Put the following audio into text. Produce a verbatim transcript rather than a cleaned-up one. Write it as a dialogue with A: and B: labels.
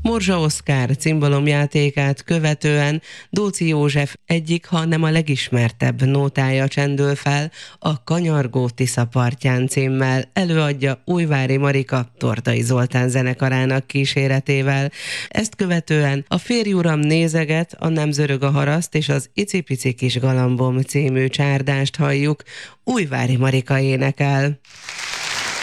A: Morzsa Oszkár cimbalomjátékát követően Dóczy József egyik, ha nem a legismertebb nótája csendül fel, a Kanyargó Tisza partján címmel, előadja Újvári Marika Tordai Zoltán zenekarának kíséretével. Ezt követően a Férj uram nézeget, a Nem zörög a haraszt és az Icipici kis galambom című csárdást halljuk, Újvári Marika énekel.